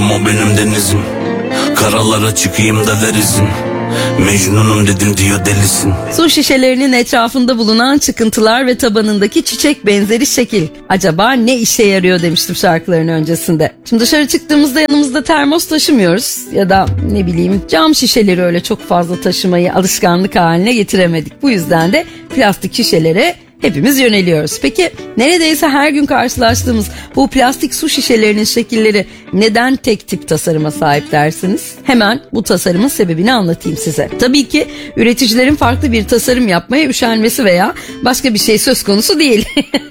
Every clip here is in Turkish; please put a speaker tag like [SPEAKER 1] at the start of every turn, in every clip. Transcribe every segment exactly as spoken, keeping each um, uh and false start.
[SPEAKER 1] Yağmurum o benim denizim. Karalara çıkayım da ver izin. Mecnunum dedim diyor delisin.
[SPEAKER 2] Su şişelerinin etrafında bulunan çıkıntılar ve tabanındaki çiçek benzeri şekil. Acaba ne işe yarıyor demiştim şarkıların öncesinde. Şimdi dışarı çıktığımızda yanımızda termos taşımıyoruz. Ya da ne bileyim cam şişeleri öyle çok fazla taşımayı alışkanlık haline getiremedik. Bu yüzden de plastik şişelere hepimiz yöneliyoruz. Peki neredeyse her gün karşılaştığımız bu plastik su şişelerinin şekilleri neden tek tip tasarıma sahip dersiniz? Hemen bu tasarımın sebebini anlatayım size. Tabii ki üreticilerin farklı bir tasarım yapmaya üşenmesi veya başka bir şey söz konusu değil.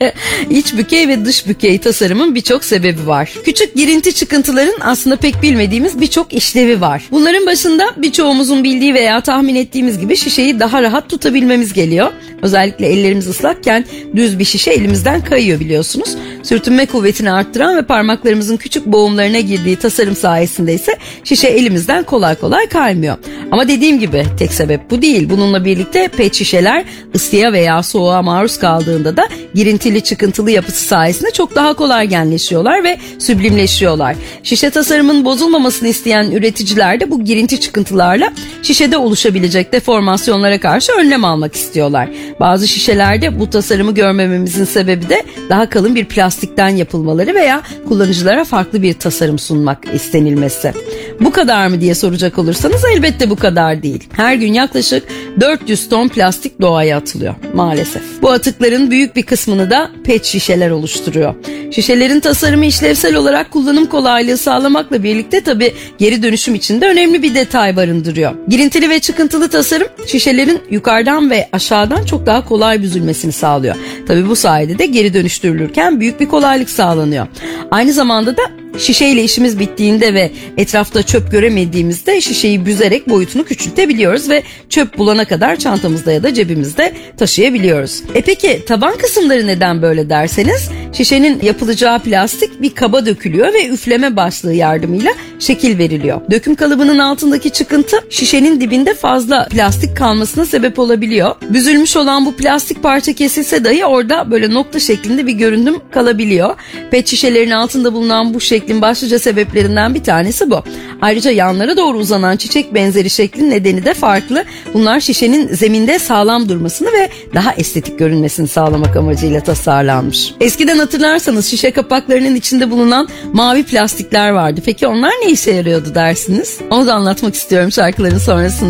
[SPEAKER 2] İç bükey ve dış bükey tasarımın birçok sebebi var. Küçük girinti çıkıntıların aslında pek bilmediğimiz birçok işlevi var. Bunların başında birçoğumuzun bildiği veya tahmin ettiğimiz gibi şişeyi daha rahat tutabilmemiz geliyor. Özellikle ellerimiz ıslakken düz bir şişe elimizden kayıyor biliyorsunuz. Sürtünme kuvvetini arttıran ve parmaklarımızın küçük boğumlarına girdiği tasarım sayesinde ise şişe elimizden kolay kolay kaymıyor. Ama dediğim gibi tek sebep bu değil. Bununla birlikte pet şişeler ısıya veya soğuğa maruz kaldığında da girintili çıkıntılı yapısı sayesinde çok daha kolay genleşiyorlar ve süblimleşiyorlar. Şişe tasarımının bozulmamasını isteyen üreticiler de bu girinti çıkıntılarla şişede oluşabilecek deformasyonlara karşı önlem almak istiyorlar. Bazı şişelerde bu tasarımı görmememizin sebebi de daha kalın bir plastikten yapılmaları veya kullanıcılara farklı bir tasarım sunmak istenilmesi. Bu kadar mı diye soracak olursanız elbette bu kadar değil. Her gün yaklaşık dört yüz ton plastik doğaya atılıyor maalesef. Bu atıkların büyük bir kısmını da pet şişeler oluşturuyor. Şişelerin tasarımı işlevsel olarak kullanım kolaylığı sağlamakla birlikte tabii geri dönüşüm için de önemli bir detay barındırıyor. Girintili ve çıkıntılı tasarım şişelerin yukarıdan ve aşağıdan çok daha kolay büzülmesini sağlıyor. Tabii bu sayede de geri dönüştürülürken büyük bir kolaylık sağlanıyor. Aynı zamanda da şişeyle işimiz bittiğinde ve etrafta çöp göremediğimizde şişeyi büzerek boyutunu küçültebiliyoruz ve çöp bulana kadar çantamızda ya da cebimizde taşıyabiliyoruz. E peki taban kısımları neden böyle derseniz, şişenin yapılacağı plastik bir kaba dökülüyor ve üfleme başlığı yardımıyla şekil veriliyor. Döküm kalıbının altındaki çıkıntı şişenin dibinde fazla plastik kalmasına sebep olabiliyor. Büzülmüş olan bu plastik parça kesilse dahi orada böyle nokta şeklinde bir görünüm kalabiliyor. Pet şişelerin altında bulunan bu şeklin başlıca sebeplerinden bir tanesi bu. Ayrıca yanlara doğru uzanan çiçek benzeri şeklin nedeni de farklı. Bunlar şişenin zeminde sağlam durmasını ve daha estetik görünmesini sağlamak amacıyla tasarlanmış. Eskiden hatırlarsanız şişe kapaklarının içinde bulunan mavi plastikler vardı. Peki onlar ne işe yarıyordu dersiniz? Onu da anlatmak istiyorum şarkıların sonrasında.